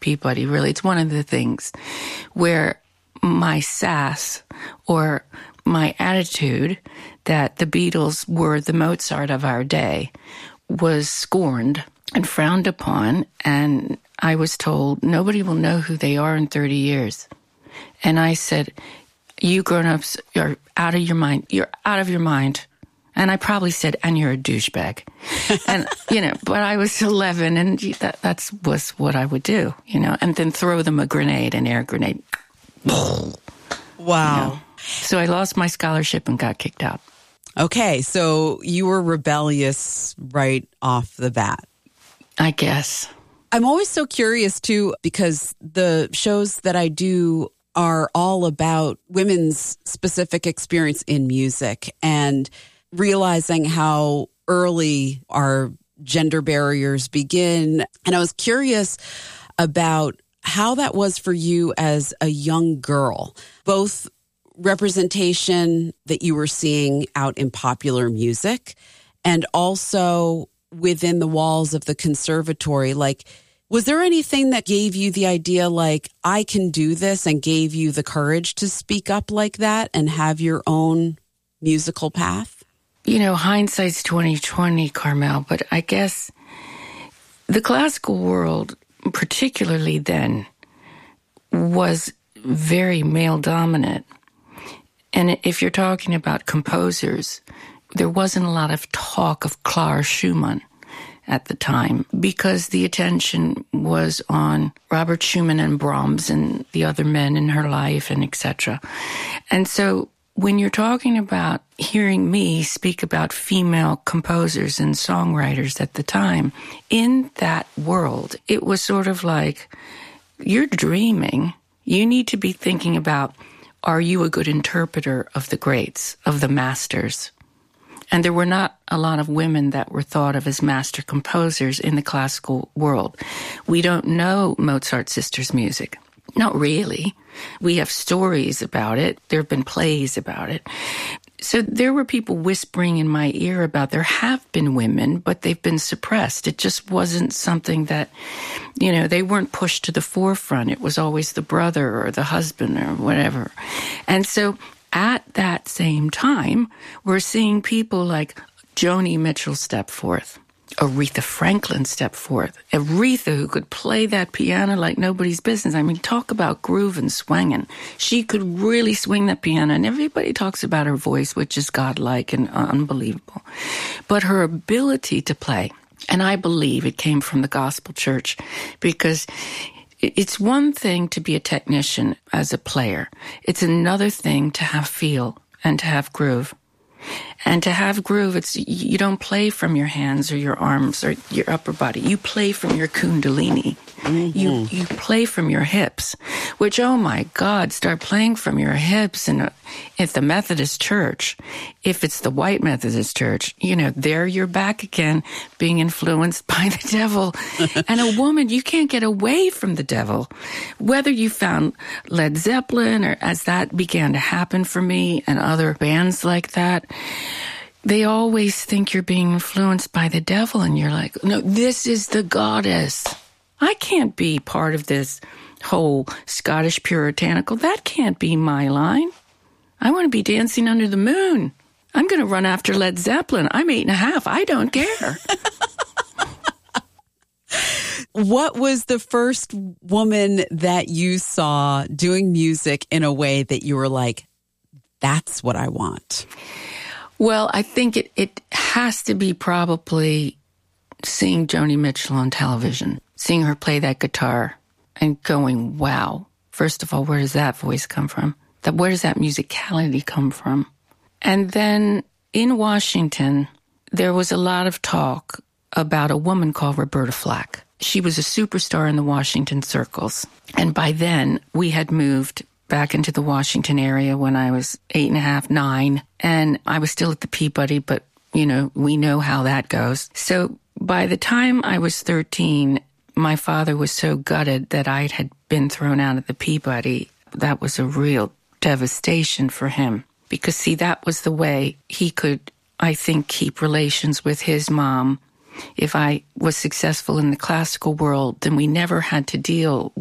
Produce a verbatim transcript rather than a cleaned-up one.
Peabody, really. It's one of the things where my sass or my attitude that the Beatles were the Mozart of our day was scorned and frowned upon, and I was told, nobody will know who they are in thirty years. And I said, you grown-ups are out of your mind. You're out of your mind. And I probably said, and you're a douchebag. And, you know, but I was eleven, and that that's, was what I would do, you know, and then throw them a grenade, an air grenade. Wow. You know? So I lost my scholarship and got kicked out. Okay, so you were rebellious right off the bat. I guess. I'm always so curious, too, because the shows that I do are all about women's specific experience in music and realizing how early our gender barriers begin. And I was curious about how that was for you as a young girl, both representation that you were seeing out in popular music and also within the walls of the conservatory. Like, was there anything that gave you the idea, like, I can do this, and gave you the courage to speak up like that and have your own musical path? You know, hindsight's twenty twenty, Carmel, but I guess the classical world, particularly then, was very male-dominant. And if you're talking about composers, there wasn't a lot of talk of Clara Schumann at the time because the attention was on Robert Schumann and Brahms and the other men in her life and et cetera. And so when you're talking about hearing me speak about female composers and songwriters at the time, in that world, it was sort of like, you're dreaming. You need to be thinking about, are you a good interpreter of the greats, of the masters? And there were not a lot of women that were thought of as master composers in the classical world. We don't know Mozart's sisters' music. Not really. We have stories about it. There have been plays about it. So there were people whispering in my ear about there have been women, but they've been suppressed. It just wasn't something that, you know, they weren't pushed to the forefront. It was always the brother or the husband or whatever. And so at that same time, we're seeing people like Joni Mitchell step forth. Aretha Franklin stepped forth. Aretha, who could play that piano like nobody's business. I mean, talk about groove and swinging. She could really swing that piano, and everybody talks about her voice, which is godlike and unbelievable. But her ability to play, and I believe it came from the gospel church, because it's one thing to be a technician as a player. It's another thing to have feel and to have groove. And to have groove, it's you don't play from your hands or your arms or your upper body. You play from your kundalini. Mm-hmm. You you play from your hips, which, oh my God, start playing from your hips. And if the Methodist Church, if it's the white Methodist Church, you know, there you're back again, being influenced by the devil. And a woman, you can't get away from the devil. Whether you found Led Zeppelin or as that began to happen for me and other bands like that, they always think you're being influenced by the devil. And you're like, no, this is the goddess. I can't be part of this whole Scottish puritanical. That can't be my line. I want to be dancing under the moon. I'm going to run after Led Zeppelin. I'm eight and a half. I don't care. What was the first woman that you saw doing music in a way that you were like, that's what I want? Well, I think it, it has to be probably seeing Joni Mitchell on television, seeing her play that guitar and going, wow, first of all, where does that voice come from? That where does that musicality come from? And then in Washington, there was a lot of talk about a woman called Roberta Flack. She was a superstar in the Washington circles. And by then, we had moved back into the Washington area when I was eight and a half, nine. And I was still at the Peabody, but, you know, we know how that goes. So by the time I was thirteen, my father was so gutted that I had been thrown out of the Peabody. That was a real devastation for him. Because, see, that was the way he could, I think, keep relations with his mom if I was successful in the classical world, then we never had to deal